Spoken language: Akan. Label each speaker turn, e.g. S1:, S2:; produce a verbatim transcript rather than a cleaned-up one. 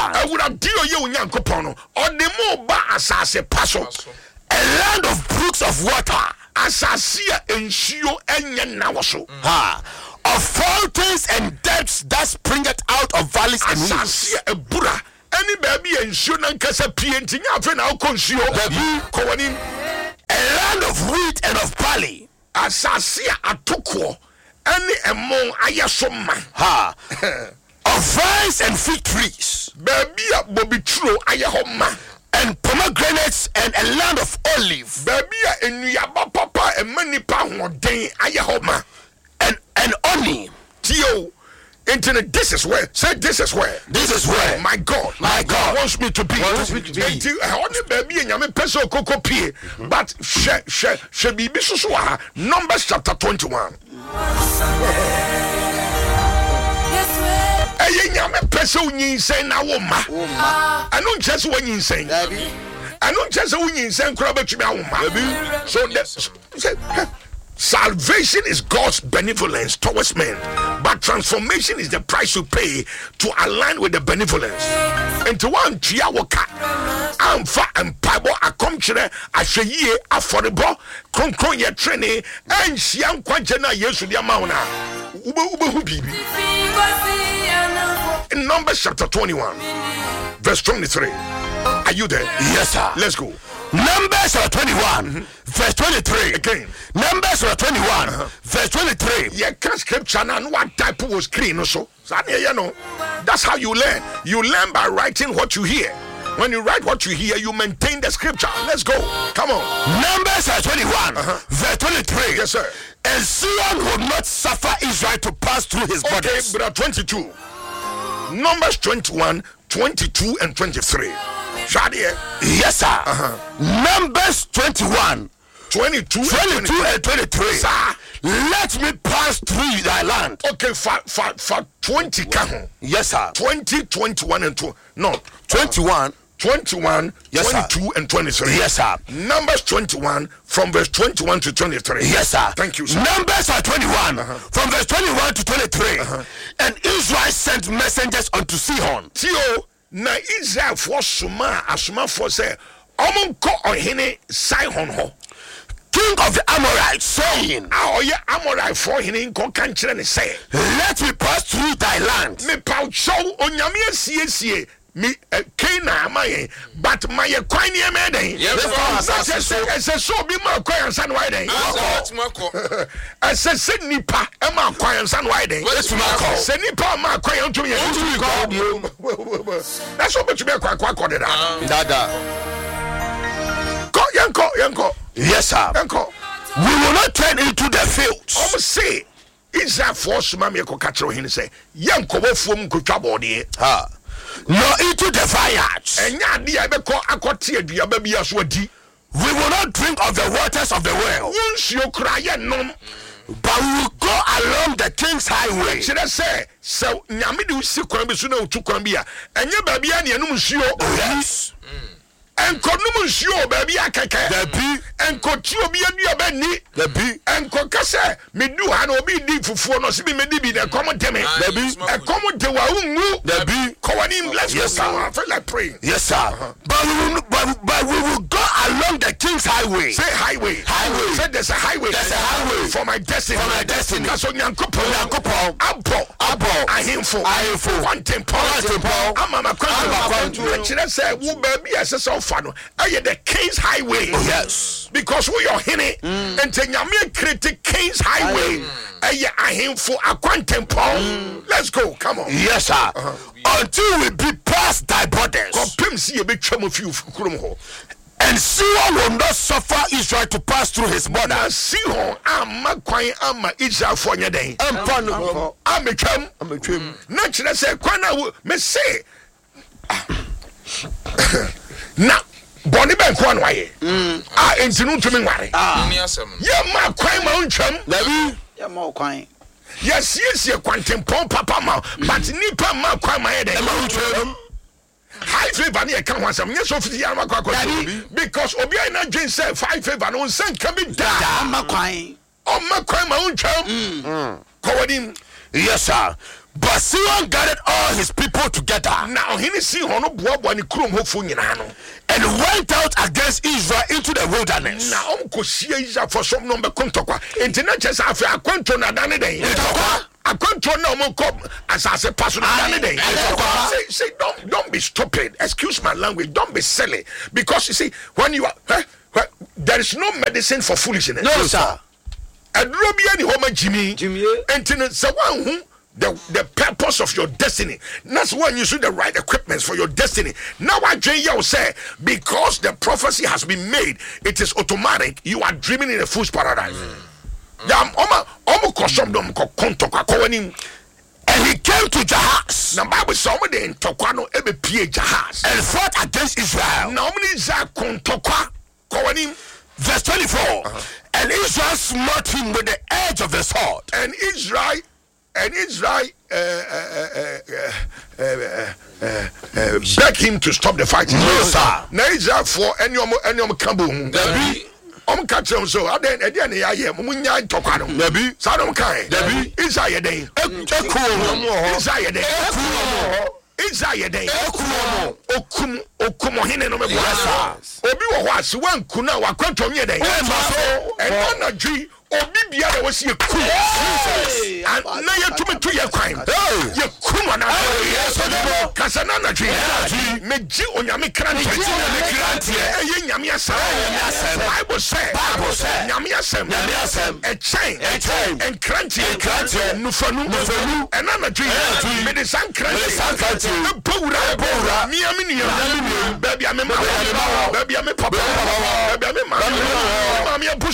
S1: I would have deal you in Yankopono or the more ba asase paso. A land of brooks of water. Asasia ensure enya nawaso.
S2: Ha. Of fountains and depths that springeth out of valleys and hills.
S1: Asasia ebura. Any baby ensure nankasa pienti nya na okonsio. Kowani.
S2: A land of wheat and of barley.
S1: Asasia atoko. Any among ayasoma.
S2: Ha. Of vines and fig trees.
S1: Baby bobitro ayahoma.
S2: And pomegranates and a land of olive.
S1: Baby enuyaba papa and many pound day ayahoma.
S2: And and honey.
S1: Tio. Internet, this is where. Say this is where.
S2: This is where.
S1: My God.
S2: My God
S1: wants me to be.
S2: Wants me to be.
S1: Until only baby and yame peso koko pie. But she she she be bisusua. Numbers chapter twenty-one. Eye yame peso nyin say na woma. I don't just when you say. I don't just when you say kura betumi awoma. So that salvation is God's benevolence towards men, but transformation is the price you pay to align with the benevolence. And to one chiawoka, amfa and pabo akomchere asheye affordable konkron ye training and siam kwanjena yesu dia mauna ube ube hu bibi. In Numbers chapter twenty-one, verse twenty-three. Are you there?
S2: Yes, sir.
S1: Let's go.
S2: Numbers twenty-one, mm-hmm. verse twenty-three.
S1: Again.
S2: Numbers twenty-one, uh-huh. verse twenty-three.
S1: Yeah, can scripture and what type was clean so. You know, that's how you learn. You learn by writing what you hear. When you write what you hear, you maintain the scripture. Let's go. Come on.
S2: Numbers twenty-one, uh-huh. verse twenty-three.
S1: Yes, sir.
S2: And Sihon will not suffer Israel to pass through his
S1: okay,
S2: borders.
S1: Okay, but twenty-two. Numbers twenty-one, twenty-two, and twenty-three. Shadia.
S2: Yes, sir.
S1: Uh-huh.
S2: Numbers twenty-one,
S1: twenty-two,
S2: twenty-two, and twenty-three.
S1: Sir.
S2: Let me pass through thy land.
S1: Okay, for for for twenty kahon.
S2: Yes, sir.
S1: twenty, twenty-one, and two. No,
S2: twenty-one.
S1: twenty-one,
S2: yes,
S1: twenty-two,
S2: sir.
S1: And twenty-three.
S2: Yes, sir.
S1: Numbers twenty-one from verse twenty-one to twenty-three.
S2: Yes, sir.
S1: Thank you, sir.
S2: Numbers are twenty-one
S1: uh-huh.
S2: from verse twenty-one to twenty-three.
S1: Uh-huh.
S2: And Israel sent messengers unto Sihon.
S1: Tio na Israel for suma asuma for say omonko ohene Sihon ho.
S2: King of the Amorites, saying,
S1: ah, oh yeah, Amorite for him in country and say,
S2: let me pass through thy land.
S1: Me paucho onyame sie sie me Cana my but my kwani emeden. Yes, sir. So be my kwani san why then. I said send nipa e ma kwani san why then. Send nipa ma kwani to you. That's what you be kwa kwa kwa that.
S2: Dada.
S1: Go yanko yanko.
S2: Yes, sir.
S1: Yanko.
S2: We will not turn into the fields.
S1: I'm say Israel force mama ko catch him say yanko wo fuom ko twa body.
S2: Ha. No into the vineyards.
S1: Enya dia be ko akoti aduaba bia so adi.
S2: We will not drink of the waters of the well.
S1: Wonsuo kraye nom.
S2: But we will go along the king's highway.
S1: Should I say so nyame de usi kwan bi so na otu kwan bia. Enya ba bia ne enum nsuo.
S2: Yes.
S1: Enko num nsuo ba bia keke.
S2: The bi
S1: enko ti obi aduaba ni.
S2: The bi
S1: enko kase me du ha na obi di fufuo no se bi me di bi na kom teme.
S2: The bi
S1: e kom de wa ungu.
S2: The bi
S1: Kowani let's
S2: yes,
S1: go.
S2: Sir.
S1: I feel like praying.
S2: Yes, sir. Uh-huh. But we will but, but we will go along the king's highway.
S1: Say highway.
S2: Highway.
S1: Say there's a highway.
S2: There's a highway
S1: for my destiny.
S2: For my destiny.
S1: That's on Yankopo.
S2: Yankopo.
S1: Abo.
S2: Abo.
S1: Ahimfo.
S2: Ahimfo.
S1: One temple.
S2: One temple.
S1: Amama
S2: Kwantu.
S1: Let's say wo baby asesa ofano. Aye the king's highway.
S2: Oh, yes.
S1: Because we are hine and nyame create king's highway. Aye ahimfo akwan temple. Let's go. Come on.
S2: Yes, sir. Uh-huh. Until we be past thy borders.
S1: Kopim si e betwam afi kurom ho.
S2: And Sihon will not suffer Israel to pass through his border.
S1: Sihon amma kwan amma Israel for nya den.
S2: Ampa no.
S1: Ametwam.
S2: Ametwam.
S1: Na kire say kwan na me say. Na boni ben kwan no aye. Ah entinu ntumi nware.
S3: Ah. Ni asem.
S1: Ye ma kwan ma ntwam.
S2: Dabi.
S3: Ye ma kwan.
S1: Yes, yes, ye kwantempon papa ma. But nipa ma kwan ma ye den.
S2: Ma ntwam.
S1: High favor near come once. I'm so because Obiana Jane said five favor no send coming down.
S2: Ma kwan.
S1: Oh, my crime, my own child.
S2: Yes, sir. But Sihon gathered all his people together.
S1: Now he see hono boaboa ni krom hofo nyina no.
S2: And went out against Israel into the wilderness.
S1: Now umko sia Israel for some number kontokwa. Enti na chese afi akwanto na dane den. Akwanto na omo kom asase paso na dane den. Say say don't don't be stupid. Excuse my language. Don't be silly, because you see when you are huh, huh, there is no medicine for foolishness.
S2: No sir.
S1: Adrobia ni homa Jimmy.
S3: Jimmy.
S1: Enti na se wan hu The, the purpose of your destiny. That's when you see the right equipment for your destiny. Now I dream you say, because the prophecy has been made, it is automatic. You are dreaming in a fool's paradise.
S2: And he came to Jahaz.
S1: Now Bible somebody in Tokwano ebe pie Jahaz
S2: and fought against Israel.
S1: Now many Israel kontokwa kowanim.
S2: Verse twenty-four. Uh-huh. And Israel smote him with the edge of the sword.
S1: And Israel And Israel uh, uh, uh, uh, uh, uh, uh, begged him to stop the fighting.
S2: No, sir.
S1: Now Israel for any of any of Kaboom.
S2: Debbie,
S1: I'm catching so. I then again I hear Munya Tokano.
S2: Debbie,
S1: Sadom Kai.
S2: Debbie,
S1: Israel day. Israel day. Israel day. Okum okum hine no me boasa. Obi wo ho ase wan kuna wa kwanto nye day. And on a G obi bia na wasi eku. And na ye tumi to ye kwan. Ye kuma na kasa na na G. Me G onyame kranti. E ye nyame asem. Bible say nyame asem. E chain and kranti nufanu and na G. Me de san kranti. Pura pura mi amini baby am baby am papa baby am mama mama